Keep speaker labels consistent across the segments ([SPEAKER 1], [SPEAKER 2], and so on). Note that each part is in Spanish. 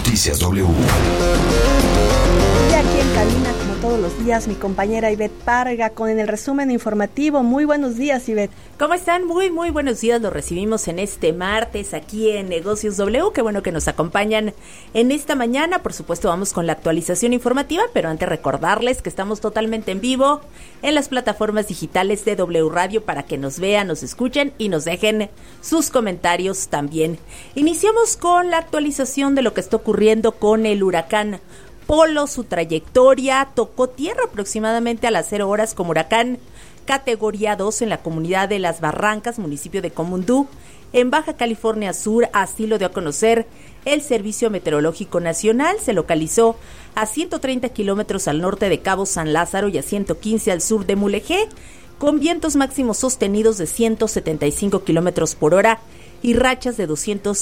[SPEAKER 1] Noticias W.
[SPEAKER 2] Y aquí en cabina, como todos los días, mi compañera Ivette Parga con el resumen informativo. Muy buenos días, Ivette.
[SPEAKER 3] ¿Cómo están? Muy buenos días. Los recibimos en este martes aquí en Negocios W. Qué bueno que nos acompañan en esta mañana. Por supuesto, vamos con la actualización informativa, pero antes recordarles que estamos totalmente en vivo en las plataformas digitales de W Radio para que nos vean, nos escuchen y nos dejen sus comentarios también. Iniciamos con la actualización de lo que está ocurriendo con el huracán Polo. Su trayectoria tocó tierra aproximadamente a las 0 horas como huracán categoría 2 en la comunidad de Las Barrancas, municipio de Comundú, en Baja California Sur. Así lo dio a conocer el Servicio Meteorológico Nacional. Se localizó a 130 kilómetros al norte de Cabo San Lázaro y a 115 al sur de Mulegé, con vientos máximos sostenidos de 175 kilómetros por hora y rachas de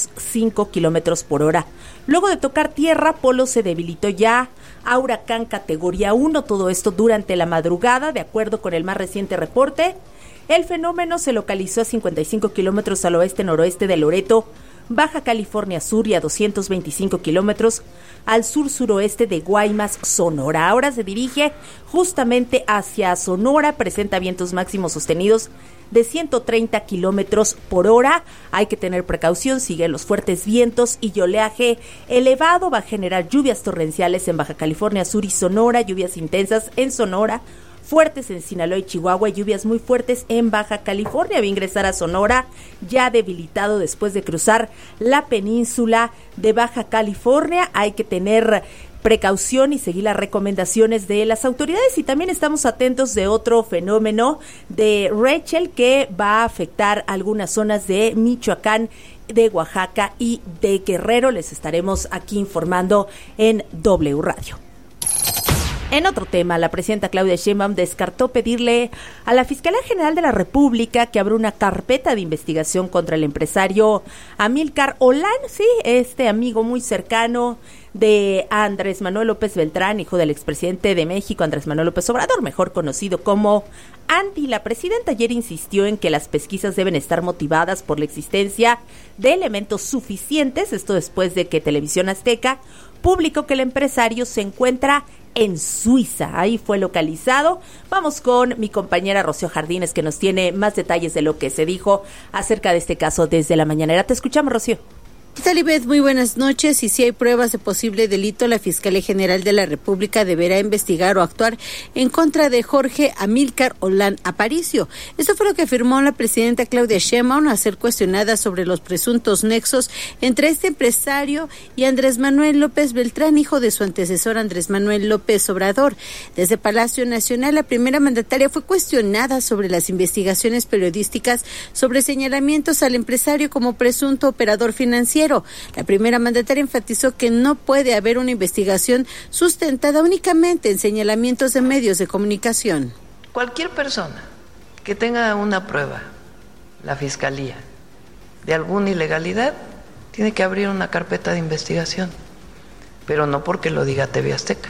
[SPEAKER 3] 205 kilómetros por hora. Luego de tocar tierra, Polo se debilitó ya a huracán categoría 1, todo esto durante la madrugada. De acuerdo con el más reciente reporte, el fenómeno se localizó a 55 kilómetros al oeste-noroeste de Loreto, Baja California Sur, y a 225 kilómetros al sur-suroeste de Guaymas, Sonora. Ahora se dirige justamente hacia Sonora, presenta vientos máximos sostenidos de 130 kilómetros por hora. Hay que tener precaución, siguen los fuertes vientos y oleaje elevado. Va a generar lluvias torrenciales en Baja California Sur y Sonora, lluvias intensas en Sonora, fuertes en Sinaloa y Chihuahua, y lluvias muy fuertes en Baja California. Va a ingresar a Sonora ya debilitado después de cruzar la península de Baja California. Hay que tener precaución y seguir las recomendaciones de las autoridades, y también estamos atentos de otro fenómeno de Rachel que va a afectar algunas zonas de Michoacán, de Oaxaca y de Guerrero. Les estaremos aquí informando en W Radio. En otro tema, la presidenta Claudia Sheinbaum descartó pedirle a la Fiscalía General de la República que abra una carpeta de investigación contra el empresario Amílcar Olán, sí, este amigo muy cercano de Andrés Manuel López Beltrán, hijo del expresidente de México, Andrés Manuel López Obrador, mejor conocido como Andy. La presidenta ayer insistió en que las pesquisas deben estar motivadas por la existencia de elementos suficientes, esto después de que Televisión Azteca publicó que el empresario se encuentra en Suiza. Ahí fue localizado. Vamos con mi compañera Rocío Jardines, que nos tiene más detalles de lo que se dijo acerca de este caso desde la mañanera. Te escuchamos, Rocío.
[SPEAKER 4] ¿Qué tal, Ivette? Muy buenas noches. Y si hay pruebas de posible delito, la Fiscalía General de la República deberá investigar o actuar en contra de Jorge Amílcar Olán Aparicio. Esto fue lo que afirmó la presidenta Claudia Sheinbaum al ser cuestionada sobre los presuntos nexos entre este empresario y Andrés Manuel López Beltrán, hijo de su antecesor Andrés Manuel López Obrador. Desde Palacio Nacional, la primera mandataria fue cuestionada sobre las investigaciones periodísticas sobre señalamientos al empresario como presunto operador financiero. La primera mandataria enfatizó que no puede haber una investigación sustentada únicamente en señalamientos de medios de comunicación.
[SPEAKER 5] Cualquier persona que tenga una prueba, la Fiscalía, de alguna ilegalidad, tiene que abrir una carpeta de investigación, pero no porque lo diga TV Azteca,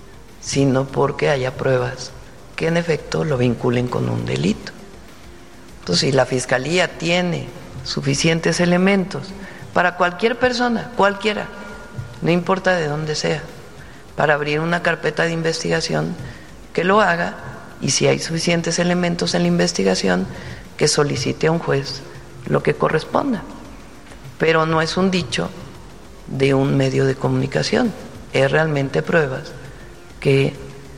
[SPEAKER 5] sino porque haya pruebas que en efecto lo vinculen con un delito. Entonces, si la Fiscalía tiene suficientes elementos para cualquier persona, cualquiera, no importa de dónde sea, para abrir una carpeta de investigación, que lo haga, y si hay suficientes elementos en la investigación, que solicite a un juez lo que corresponda. Pero no es un dicho de un medio de comunicación, es realmente pruebas que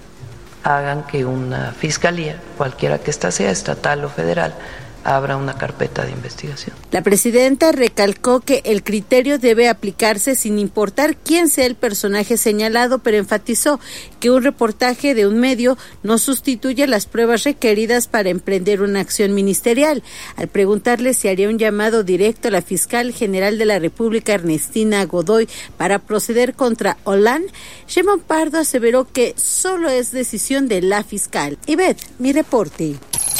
[SPEAKER 5] hagan que una fiscalía, cualquiera que ésta sea, estatal o federal, abra una carpeta de investigación.
[SPEAKER 4] La presidenta recalcó que el criterio debe aplicarse sin importar quién sea el personaje señalado, pero enfatizó que un reportaje de un medio no sustituye las pruebas requeridas para emprender una acción ministerial. Al preguntarle si haría un llamado directo a la fiscal general de la República, Ernestina Godoy, para proceder contra Olán, Sheinbaum Pardo aseveró que solo es decisión de la fiscal. Ivette, mi reporte.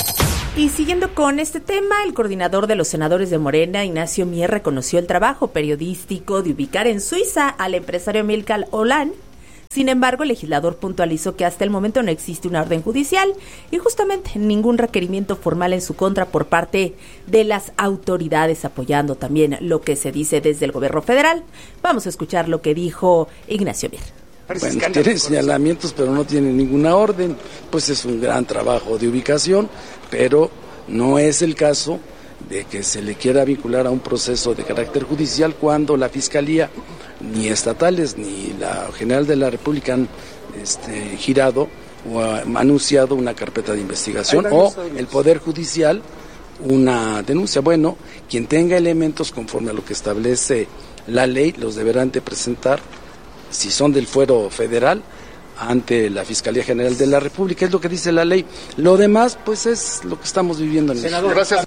[SPEAKER 3] Y siguiendo con este tema, el coordinador de los senadores de Morena, Ignacio Mier, reconoció el trabajo periodístico de ubicar en Suiza al empresario Amílcar Olán, Sin embargo, el legislador puntualizó que hasta el momento no existe una orden judicial y justamente ningún requerimiento formal en su contra por parte de las autoridades, apoyando también lo que se dice desde el gobierno federal. Vamos a escuchar lo que dijo Ignacio Mier.
[SPEAKER 1] Bueno, tienen señalamientos, pero no tienen ninguna orden, pues es un gran trabajo de ubicación, pero no es el caso de que se le quiera vincular a un proceso de carácter judicial cuando la Fiscalía, ni estatales ni la General de la República han girado o anunciado una carpeta de investigación o el Poder Judicial una denuncia. Bueno, quien tenga elementos conforme a lo que establece la ley los deberán de presentar, si son del fuero federal, ante la Fiscalía General de la República, es lo que dice la ley. Lo demás, pues es lo que estamos viviendo en México.
[SPEAKER 6] Gracias.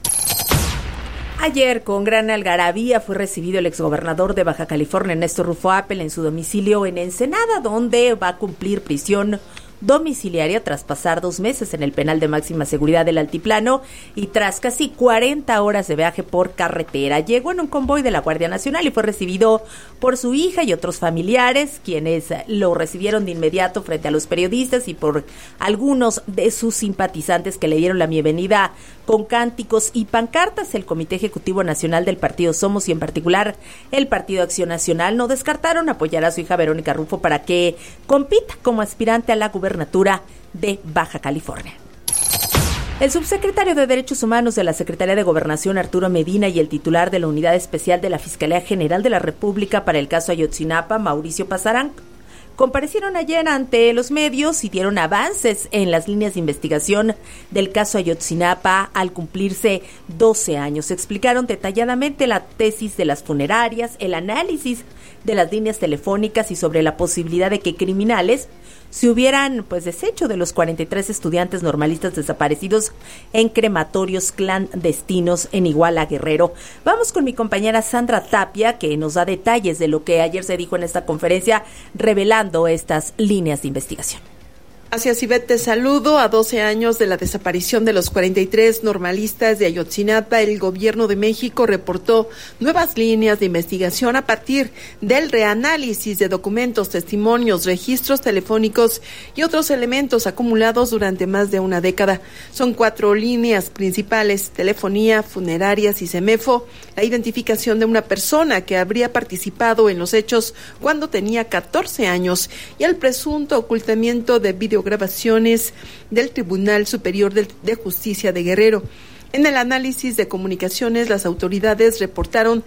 [SPEAKER 3] Ayer, con gran algarabía, fue recibido el exgobernador de Baja California, Ernesto Rufo Appel, en su domicilio en Ensenada, donde va a cumplir prisión domiciliaria tras pasar 2 meses en el penal de máxima seguridad del Altiplano y tras casi 40 horas de viaje por carretera. Llegó en un convoy de la Guardia Nacional y fue recibido por su hija y otros familiares, quienes lo recibieron de inmediato frente a los periodistas y por algunos de sus simpatizantes que le dieron la bienvenida con cánticos y pancartas. El Comité Ejecutivo Nacional del Partido Somos y en particular el Partido Acción Nacional no descartaron apoyar a su hija Verónica Rufo para que compita como aspirante a la gubernatura de Baja California. El subsecretario de Derechos Humanos de la Secretaría de Gobernación, Arturo Medina, y el titular de la Unidad Especial de la Fiscalía General de la República para el caso Ayotzinapa, Mauricio Pasarán, comparecieron ayer ante los medios y dieron avances en las líneas de investigación del caso Ayotzinapa al cumplirse 12 años. Explicaron detalladamente la tesis de las funerarias, el análisis de las líneas telefónicas y sobre la posibilidad de que criminales se hubieran deshecho de los 43 estudiantes normalistas desaparecidos en crematorios clandestinos en Iguala, Guerrero. Vamos con mi compañera Sandra Tapia, que nos da detalles de lo que ayer se dijo en esta conferencia, revelando estas líneas de investigación.
[SPEAKER 7] Gracias, Ivette, te saludo. A 12 años de la desaparición de los 43 normalistas de Ayotzinapa, el Gobierno de México reportó nuevas líneas de investigación a partir del reanálisis de documentos, testimonios, registros telefónicos y otros elementos acumulados durante más de una década. Son 4 líneas principales: telefonía, funerarias y CEMEFO, la identificación de una persona que habría participado en los hechos cuando tenía 14 años y el presunto ocultamiento de videograbaciones del Tribunal Superior de Justicia de Guerrero. En el análisis de comunicaciones, las autoridades reportaron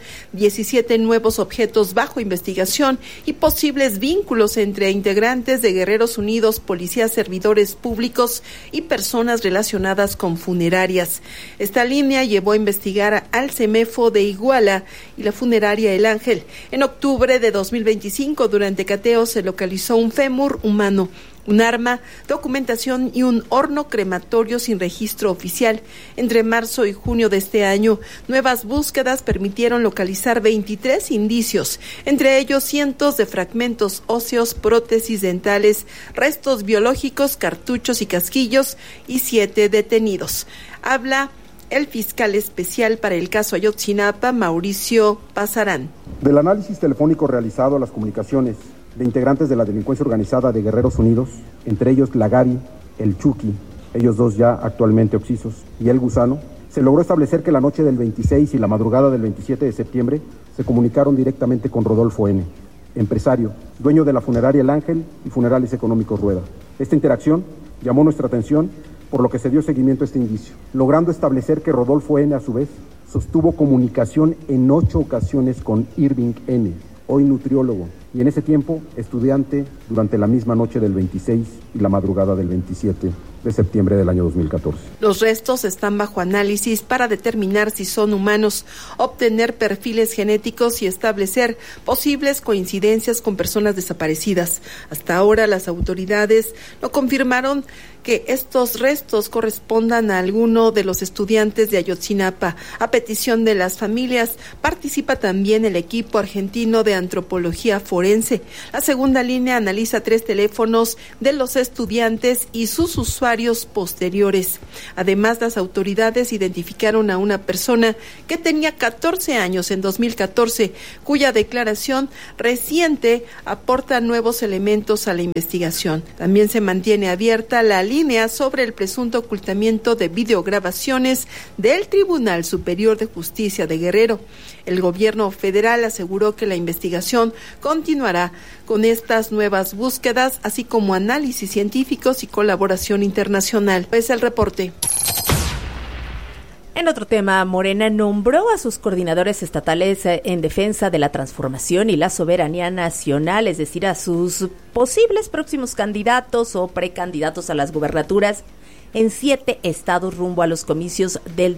[SPEAKER 7] 17 nuevos objetos bajo investigación y posibles vínculos entre integrantes de Guerreros Unidos, policías, servidores públicos y personas relacionadas con funerarias. Esta línea llevó a investigar al CEMEFO de Iguala y la funeraria El Ángel. En octubre de 2025, durante cateo, se localizó un fémur humano, un arma, documentación y un horno crematorio sin registro oficial. Entre marzo y junio de este año, nuevas búsquedas permitieron localizar 23 indicios, entre ellos cientos de fragmentos óseos, prótesis dentales, restos biológicos, cartuchos y casquillos y 7 detenidos. Habla el fiscal especial para el caso Ayotzinapa, Mauricio Pasarán.
[SPEAKER 8] Del análisis telefónico realizado a las comunicaciones de integrantes de la delincuencia organizada de Guerreros Unidos, entre ellos la Gaby, el Chucky, ellos dos ya actualmente occisos, y el Gusano, se logró establecer que la noche del 26 y la madrugada del 27 de septiembre se comunicaron directamente con Rodolfo N., empresario, dueño de la funeraria El Ángel y Funerales Económicos Rueda. Esta interacción llamó nuestra atención, por lo que se dio seguimiento a este indicio, logrando establecer que Rodolfo N., a su vez, sostuvo comunicación en 8 ocasiones con Irving N., hoy nutriólogo, y en ese tiempo estudiante durante la misma noche del 26 y la madrugada del 27 de septiembre del año 2014.
[SPEAKER 7] Los restos están bajo análisis para determinar si son humanos, obtener perfiles genéticos y establecer posibles coincidencias con personas desaparecidas. Hasta ahora las autoridades no confirmaron que estos restos correspondan a alguno de los estudiantes de Ayotzinapa. A petición de las familias, participa también el equipo argentino de antropología forense forense. La segunda línea analiza 3 teléfonos de los estudiantes y sus usuarios posteriores. Además, las autoridades identificaron a una persona que tenía 14 años en 2014, cuya declaración reciente aporta nuevos elementos a la investigación. También se mantiene abierta la línea sobre el presunto ocultamiento de videograbaciones del Tribunal Superior de Justicia de Guerrero. El gobierno federal aseguró que la investigación continuará con estas nuevas búsquedas, así como análisis científicos y colaboración internacional. Es el reporte.
[SPEAKER 3] En otro tema, Morena nombró a sus coordinadores estatales en defensa de la transformación y la soberanía nacional, es decir, a sus posibles próximos candidatos o precandidatos a las gubernaturas en 7 estados rumbo a los comicios del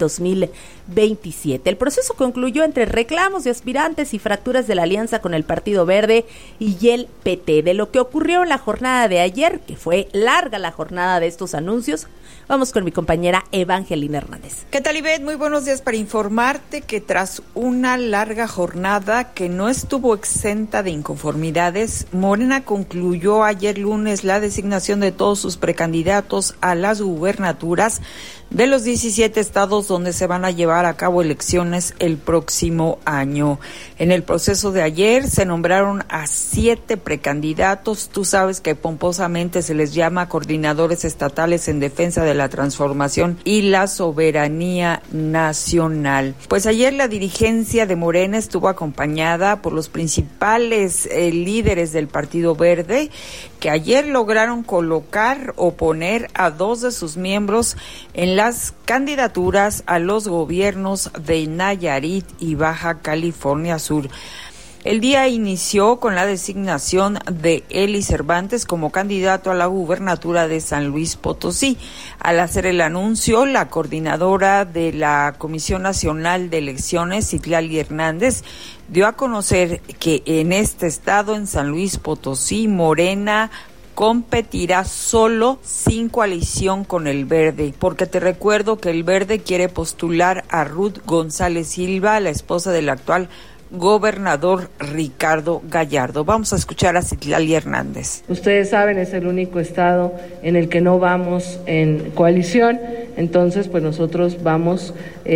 [SPEAKER 3] 2027. El proceso concluyó entre reclamos de aspirantes y fracturas de la alianza con el Partido Verde y el PT. De lo que ocurrió en la jornada de ayer, que fue larga la jornada de estos anuncios, vamos con mi compañera Evangelina Hernández.
[SPEAKER 6] ¿Qué tal, Ivette? Muy buenos días. Para informarte que tras una larga jornada que no estuvo exenta de inconformidades, Morena concluyó ayer lunes la designación de todos sus precandidatos a las gubernaturas de los 17 estados donde se van a llevar a cabo elecciones el próximo año. En el proceso de ayer se nombraron a 7 precandidatos. Tú sabes que pomposamente se les llama coordinadores estatales en defensa de la transformación y la soberanía nacional. Pues ayer la dirigencia de Morena estuvo acompañada por los principales líderes del Partido Verde, que ayer lograron colocar o poner a 2 de sus miembros en las candidaturas a los gobiernos de Nayarit y Baja California Sur. El día inició con la designación de Eli Cervantes como candidato a la gubernatura de San Luis Potosí. Al hacer el anuncio, la coordinadora de la Comisión Nacional de Elecciones, Citlali Hernández, dio a conocer que en este estado, en San Luis Potosí, Morena competirá solo sin coalición con el Verde, porque te recuerdo que el Verde quiere postular a Ruth González Silva, la esposa del actual gobernador Ricardo Gallardo. Vamos a escuchar a Citlali Hernández.
[SPEAKER 9] Ustedes saben, es el único estado en el que no vamos en coalición, entonces pues nosotros vamos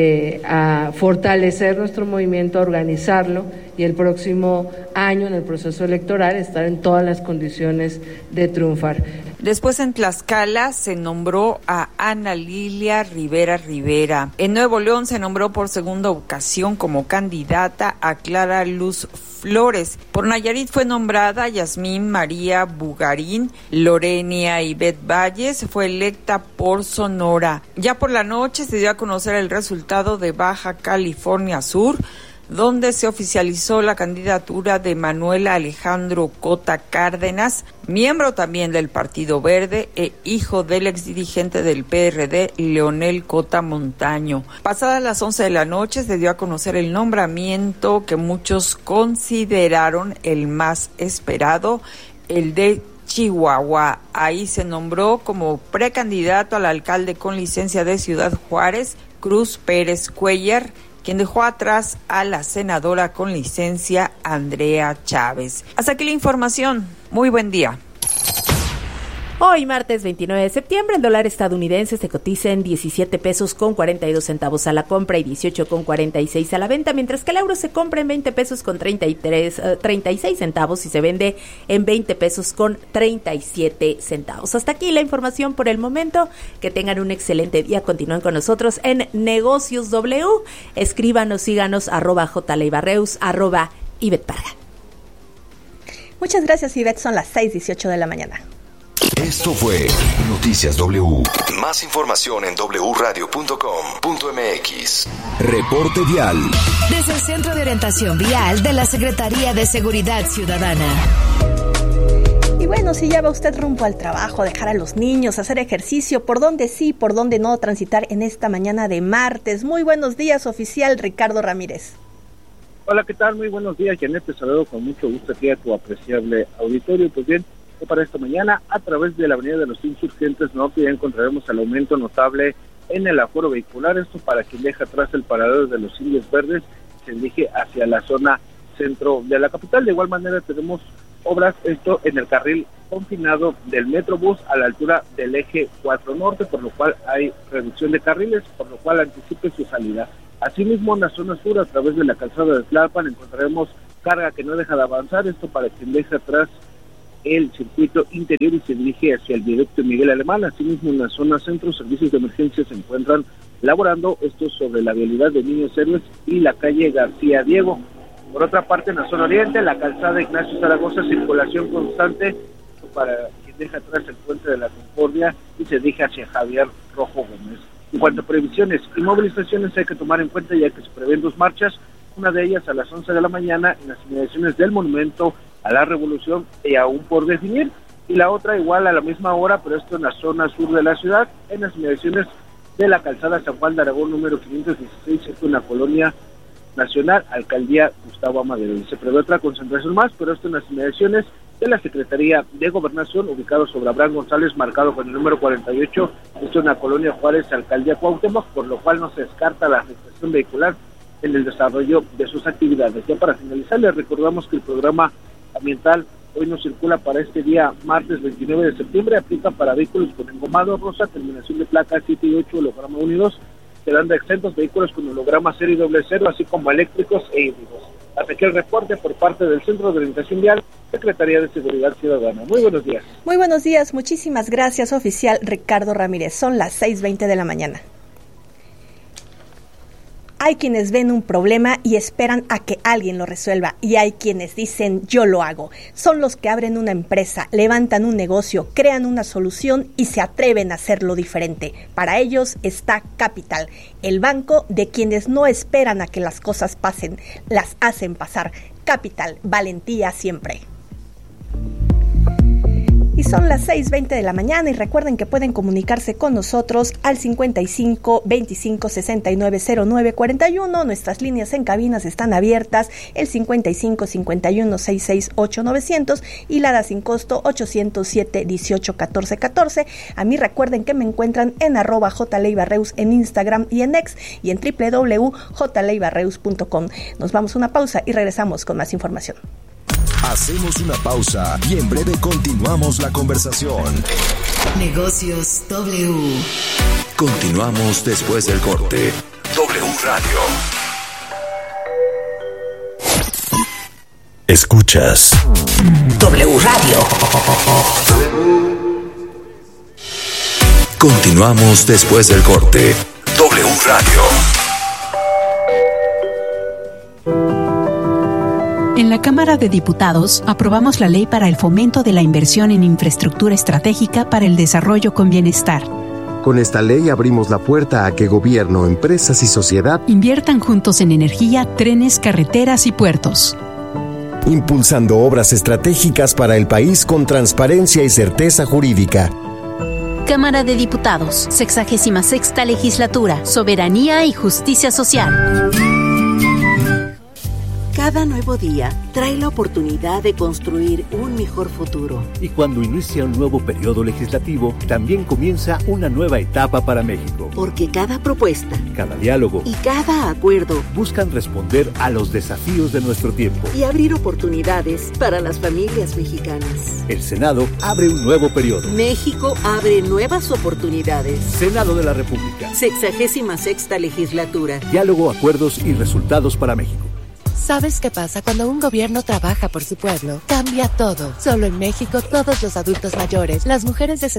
[SPEAKER 9] a fortalecer nuestro movimiento, a organizarlo y el próximo año en el proceso electoral estar en todas las condiciones de triunfar.
[SPEAKER 6] Después en Tlaxcala se nombró a Ana Lilia Rivera Rivera. En Nuevo León se nombró por segunda ocasión como candidata a Clara Luz Flores. Por Nayarit fue nombrada Yasmín María Bugarín. Lorenia Ivette Valles fue electa por Sonora. Ya por la noche se dio a conocer el resultado de Baja California Sur, donde se oficializó la candidatura de Manuel Alejandro Cota Cárdenas, miembro también del Partido Verde e hijo del exdirigente del PRD, Leonel Cota Montaño. Pasadas las 11 de la noche se dio a conocer el nombramiento que muchos consideraron el más esperado, el de Chihuahua. Ahí se nombró como precandidato al alcalde con licencia de Ciudad Juárez, Cruz Pérez Cuellar, quien dejó atrás a la senadora con licencia Andrea Chávez. Hasta aquí la información. Muy buen día.
[SPEAKER 3] Hoy, martes 29 de septiembre, el dólar estadounidense se cotiza en 17 pesos con 42 centavos a la compra y 18 con 46 a la venta, mientras que el euro se compra en 20 pesos con 36 centavos y se vende en 20 pesos con 37 centavos. Hasta aquí la información por el momento. Que tengan un excelente día. Continúen con nosotros en Negocios W. Escríbanos, síganos, @jleibarreus, @Ivette Parga.
[SPEAKER 2] Muchas gracias, Ivette. Son las 6:18 de la mañana.
[SPEAKER 10] Esto fue Noticias W. Más información en wradio.com.mx. Reporte vial.
[SPEAKER 11] Desde el Centro de Orientación Vial de la Secretaría de Seguridad Ciudadana.
[SPEAKER 2] Y bueno, si ya va usted rumbo al trabajo, dejar a los niños, hacer ejercicio, por dónde sí, por dónde no transitar en esta mañana de martes. Muy buenos días, oficial Ricardo Ramírez.
[SPEAKER 12] Hola, ¿qué tal? Muy buenos días, Janet. Te saludo con mucho gusto aquí a tu apreciable auditorio. Pues bien, para esta mañana, a través de la Avenida de los Insurgentes Norte, ya encontraremos el aumento notable en el aforo vehicular. Esto para quien deja atrás el paradero de los Indios Verdes, se dirige hacia la zona centro de la capital. De igual manera tenemos obras, esto en el carril confinado del Metrobús a la altura del eje 4 Norte, por lo cual hay reducción de carriles, por lo cual anticipe su salida. Asimismo, en la zona sur, a través de la calzada de Tlalpan, encontraremos carga que no deja de avanzar, esto para quien deja atrás el circuito interior y se dirige hacia el viaducto Miguel Alemán. Asimismo, en la zona centro, servicios de emergencia se encuentran laborando, esto sobre la vialidad de Niños Héroes y la calle García Diego. Por otra parte, en la zona oriente, la calzada Ignacio Zaragoza, circulación constante para quien deja atrás el puente de la Concordia y se dirige hacia Javier Rojo Gómez. En cuanto a previsiones y movilizaciones, hay que tomar en cuenta ya que se prevén 2 marchas, una de ellas a las 11 de la mañana en las inmediaciones del Monumento a la Revolución y aún por definir, y la otra igual a la misma hora, pero esto en la zona sur de la ciudad, en las inmediaciones de la calzada San Juan de Aragón número 516, esto en la Colonia Nacional, Alcaldía Gustavo Amadero. Y se prevé otra concentración más, pero esto en las inmediaciones de la Secretaría de Gobernación, ubicado sobre Abraham González, marcado con el número 48, esto en la Colonia Juárez, Alcaldía Cuauhtémoc, por lo cual no se descarta la afectación vehicular en el desarrollo de sus actividades. Ya para finalizar, les recordamos que el programa ambiental hoy no circula para este día martes 29 de septiembre, aplica para vehículos con engomado rosa, terminación de placa 7 y 8, holograma unidos, quedan exentos vehículos con holograma 0 y 00, así como eléctricos e híbridos. Hasta aquí el reporte por parte del Centro de Orientación Vial, Secretaría de Seguridad Ciudadana. Muy buenos días.
[SPEAKER 2] Muy buenos días, muchísimas gracias, oficial Ricardo Ramírez. Son las 6:20 de la mañana. Hay quienes ven un problema y esperan a que alguien lo resuelva, y hay quienes dicen yo lo hago. Son los que abren una empresa, levantan un negocio, crean una solución y se atreven a hacerlo diferente. Para ellos está Capital, el banco de quienes no esperan a que las cosas pasen, las hacen pasar. Capital, valentía siempre. Y son las 6:20 de la mañana y recuerden que pueden comunicarse con nosotros al 55 25 69 09 41. Nuestras líneas en cabinas están abiertas, el 55 51 66 8900 y la da sin costo 807 18 14 14. A mí recuerden que me encuentran en @jleibarreus en Instagram y en X y en www.jleibarreus.com. Nos vamos a una pausa y regresamos con más información.
[SPEAKER 10] Hacemos una pausa y en breve continuamos la conversación.
[SPEAKER 11] Negocios W.
[SPEAKER 10] Continuamos después del corte. W Radio. Escuchas
[SPEAKER 11] W Radio.
[SPEAKER 10] Continuamos después del corte. W Radio.
[SPEAKER 13] En la Cámara de Diputados aprobamos la ley para el fomento de la inversión en infraestructura estratégica para el desarrollo con bienestar.
[SPEAKER 14] Con esta ley abrimos la puerta a que gobierno, empresas y sociedad
[SPEAKER 13] inviertan juntos en energía, trenes, carreteras y puertos.
[SPEAKER 14] Impulsando obras estratégicas para el país con transparencia y certeza jurídica.
[SPEAKER 15] Cámara de Diputados, 66ª Legislatura, Soberanía y Justicia Social.
[SPEAKER 16] Cada nuevo día trae la oportunidad de construir un mejor futuro.
[SPEAKER 17] Y cuando inicia un nuevo periodo legislativo, también comienza una nueva etapa para México.
[SPEAKER 16] Porque cada propuesta,
[SPEAKER 17] cada diálogo
[SPEAKER 16] y cada acuerdo
[SPEAKER 17] buscan responder a los desafíos de nuestro tiempo
[SPEAKER 16] y abrir oportunidades para las familias mexicanas.
[SPEAKER 17] El Senado abre un nuevo periodo.
[SPEAKER 16] México abre nuevas oportunidades.
[SPEAKER 17] Senado de la República.
[SPEAKER 16] 66ª Legislatura.
[SPEAKER 17] Diálogo, acuerdos y resultados para México.
[SPEAKER 18] ¿Sabes qué pasa cuando un gobierno trabaja por su pueblo? Cambia todo. Solo en México, todos los adultos mayores, las mujeres de